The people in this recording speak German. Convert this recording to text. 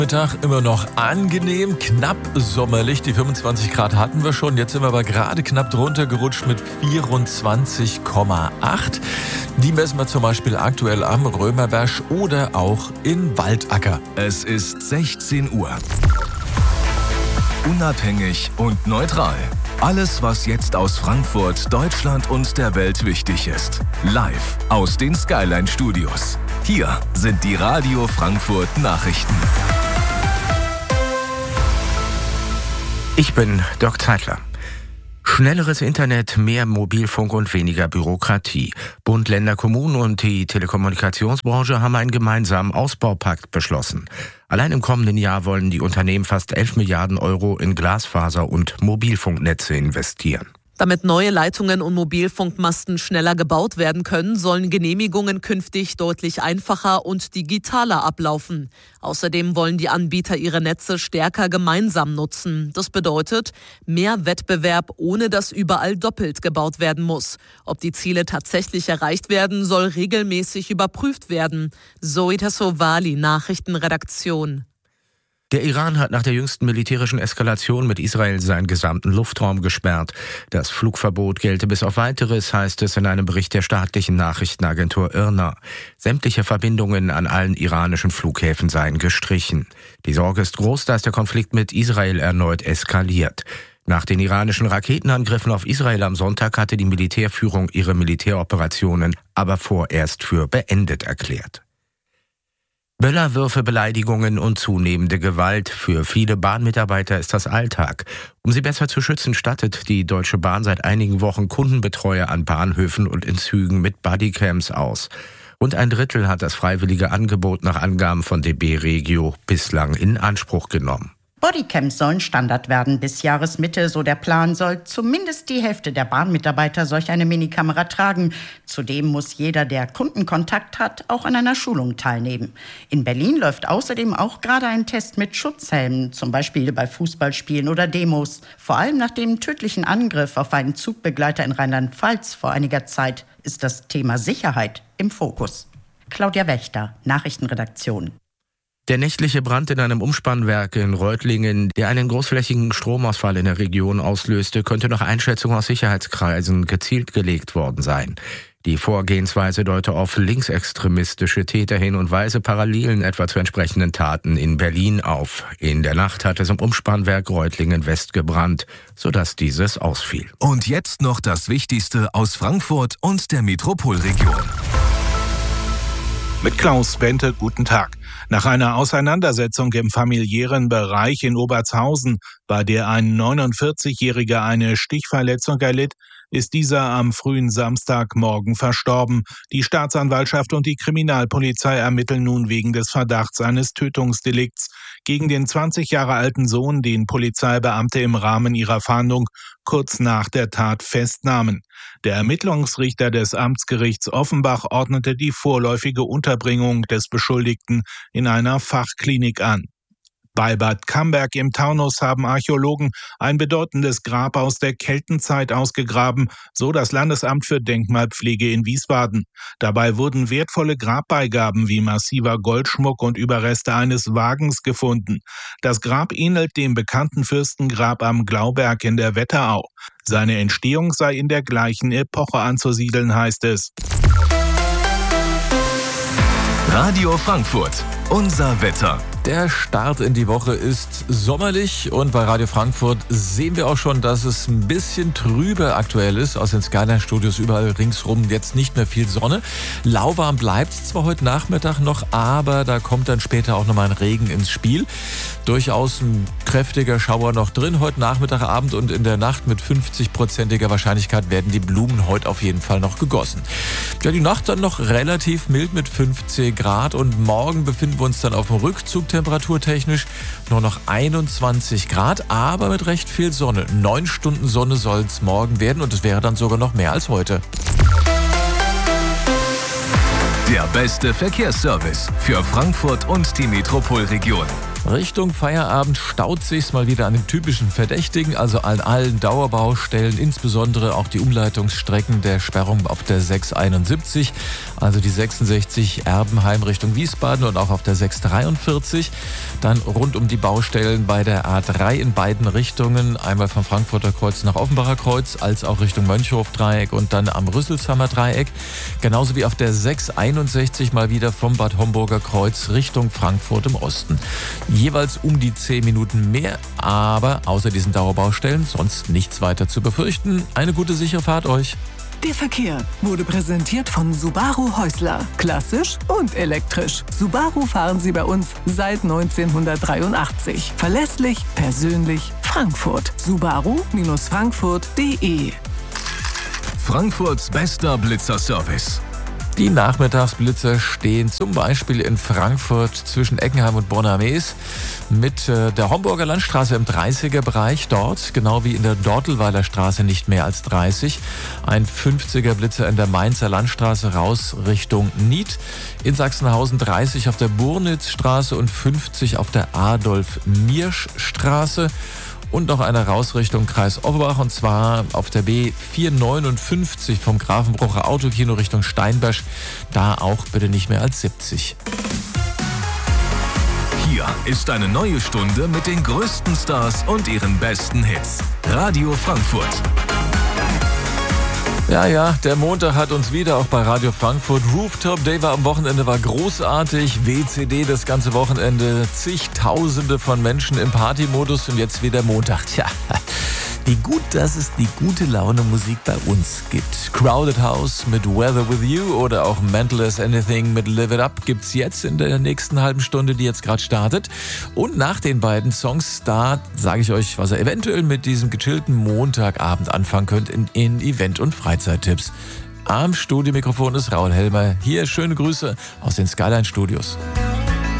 Mittag immer noch angenehm, knapp sommerlich. Die 25 Grad hatten wir schon. Jetzt sind wir aber gerade knapp drunter gerutscht mit 24,8. Die messen wir zum Beispiel aktuell am Römerberg oder auch in Waldacker. Es ist 16 Uhr. Unabhängig und neutral. Alles, was jetzt aus Frankfurt, Deutschland und der Welt wichtig ist. Live aus den Skyline Studios. Hier sind die Radio Frankfurt Nachrichten. Ich bin Dirk Zeitler. Schnelleres Internet, mehr Mobilfunk und weniger Bürokratie. Bund, Länder, Kommunen und die Telekommunikationsbranche haben einen gemeinsamen Ausbaupakt beschlossen. Allein im kommenden Jahr wollen die Unternehmen fast 11 Milliarden Euro in Glasfaser- und Mobilfunknetze investieren. Damit neue Leitungen und Mobilfunkmasten schneller gebaut werden können, sollen Genehmigungen künftig deutlich einfacher und digitaler ablaufen. Außerdem wollen die Anbieter ihre Netze stärker gemeinsam nutzen. Das bedeutet mehr Wettbewerb, ohne dass überall doppelt gebaut werden muss. Ob die Ziele tatsächlich erreicht werden, soll regelmäßig überprüft werden. Zoe Tassovali, Nachrichtenredaktion. Der Iran hat nach der jüngsten militärischen Eskalation mit Israel seinen gesamten Luftraum gesperrt. Das Flugverbot gelte bis auf Weiteres, heißt es in einem Bericht der staatlichen Nachrichtenagentur IRNA. Sämtliche Verbindungen an allen iranischen Flughäfen seien gestrichen. Die Sorge ist groß, dass der Konflikt mit Israel erneut eskaliert. Nach den iranischen Raketenangriffen auf Israel am Sonntag hatte die Militärführung ihre Militäroperationen aber vorerst für beendet erklärt. Böllerwürfe, Beleidigungen und zunehmende Gewalt. Für viele Bahnmitarbeiter ist das Alltag. Um sie besser zu schützen, stattet die Deutsche Bahn seit einigen Wochen Kundenbetreuer an Bahnhöfen und in Zügen mit Bodycams aus. Rund ein Drittel hat das freiwillige Angebot nach Angaben von DB Regio bislang in Anspruch genommen. Bodycams sollen Standard werden. Bis Jahresmitte, so der Plan, soll zumindest die Hälfte der Bahnmitarbeiter solch eine Minikamera tragen. Zudem muss jeder, der Kundenkontakt hat, auch an einer Schulung teilnehmen. In Berlin läuft außerdem auch gerade ein Test mit Schutzhelmen, zum Beispiel bei Fußballspielen oder Demos. Vor allem nach dem tödlichen Angriff auf einen Zugbegleiter in Rheinland-Pfalz vor einiger Zeit ist das Thema Sicherheit im Fokus. Claudia Wächter, Nachrichtenredaktion. Der nächtliche Brand in einem Umspannwerk in Reutlingen, der einen großflächigen Stromausfall in der Region auslöste, könnte nach Einschätzung aus Sicherheitskreisen gezielt gelegt worden sein. Die Vorgehensweise deute auf linksextremistische Täter hin und weise Parallelen etwa zu entsprechenden Taten in Berlin auf. In der Nacht hat es im Umspannwerk Reutlingen West gebrannt, sodass dieses ausfiel. Und jetzt noch das Wichtigste aus Frankfurt und der Metropolregion. Mit Klaus Bente, guten Tag. Nach einer Auseinandersetzung im familiären Bereich in Obertshausen, bei der ein 49-Jähriger eine Stichverletzung erlitt, ist dieser am frühen Samstagmorgen verstorben. Die Staatsanwaltschaft und die Kriminalpolizei ermitteln nun wegen des Verdachts eines Tötungsdelikts gegen den 20 Jahre alten Sohn, den Polizeibeamte im Rahmen ihrer Fahndung kurz nach der Tat festnahmen. Der Ermittlungsrichter des Amtsgerichts Offenbach ordnete die vorläufige Unterbringung des Beschuldigten in einer Fachklinik an. Bei Bad Camberg im Taunus haben Archäologen ein bedeutendes Grab aus der Keltenzeit ausgegraben, so das Landesamt für Denkmalpflege in Wiesbaden. Dabei wurden wertvolle Grabbeigaben wie massiver Goldschmuck und Überreste eines Wagens gefunden. Das Grab ähnelt dem bekannten Fürstengrab am Glauberg in der Wetterau. Seine Entstehung sei in der gleichen Epoche anzusiedeln, heißt es. Radio Frankfurt, unser Wetter. Der Start in die Woche ist sommerlich und bei Radio Frankfurt sehen wir auch schon, dass es ein bisschen trübe aktuell ist. Aus den Skyline-Studios überall ringsrum jetzt nicht mehr viel Sonne. Lauwarm bleibt es zwar heute Nachmittag noch, aber da kommt dann später auch nochmal ein Regen ins Spiel. Durchaus ein kräftiger Schauer noch drin heute Nachmittag, Abend und in der Nacht mit 50%iger Wahrscheinlichkeit werden die Blumen heute auf jeden Fall noch gegossen. Ja, die Nacht dann noch relativ mild mit 15 Grad und morgen befinden wir uns dann auf dem Rückzug temperaturtechnisch nur noch 21 Grad, aber mit recht viel Sonne. 9 Stunden Sonne soll es morgen werden und es wäre dann sogar noch mehr als heute. Der beste Verkehrsservice für Frankfurt und die Metropolregion. Richtung Feierabend staut sich's mal wieder an den typischen Verdächtigen, also an allen Dauerbaustellen, insbesondere auch die Umleitungsstrecken der Sperrung auf der 671, also die 66 Erbenheim Richtung Wiesbaden und auch auf der 643. Dann rund um die Baustellen bei der A3 in beiden Richtungen, einmal vom Frankfurter Kreuz nach Offenbacher Kreuz, als auch Richtung Mönchhof-Dreieck und dann am Rüsselsheimer Dreieck. Genauso wie auf der 661 mal wieder vom Bad Homburger Kreuz Richtung Frankfurt im Osten. Jeweils um die 10 Minuten mehr, aber außer diesen Dauerbaustellen sonst nichts weiter zu befürchten. Eine gute sichere Fahrt euch. Der Verkehr wurde präsentiert von Subaru Häusler. Klassisch und elektrisch. Subaru fahren Sie bei uns seit 1983. Verlässlich, persönlich, Frankfurt. Subaru-Frankfurt.de. Frankfurts bester Blitzerservice. Die Nachmittagsblitzer stehen zum Beispiel in Frankfurt zwischen Eckenheim und Bonnermees mit der Homburger Landstraße im 30er-Bereich dort, genau wie in der Dortelweiler Straße nicht mehr als 30. Ein 50er Blitzer in der Mainzer Landstraße raus Richtung Nied. In Sachsenhausen 30 auf der Burnitzstraße und 50 auf der Adolf-Miersch-Straße. Und noch eine raus Richtung Kreis Offenbach, und zwar auf der B459 vom Grafenbrucher Autokino Richtung Steinberg. Da auch bitte nicht mehr als 70. Hier ist eine neue Stunde mit den größten Stars und ihren besten Hits. Radio Frankfurt. Ja, der Montag hat uns wieder auch bei Radio Frankfurt. Rooftop Day war am Wochenende, war großartig. WCD das ganze Wochenende. Zigtausende von Menschen im Partymodus und jetzt wieder Montag. Tja, wie gut, dass es die gute Laune Musik bei uns gibt. Crowded House mit Weather With You oder auch Mental As Anything mit Live It Up gibt's jetzt in der nächsten halben Stunde, die jetzt gerade startet. Und nach den beiden Songs, da sage ich euch, was ihr eventuell mit diesem gechillten Montagabend anfangen könnt in Event- und Freizeittipps. Am Studiomikrofon ist Raul Helmer. Hier schöne Grüße aus den Skyline Studios.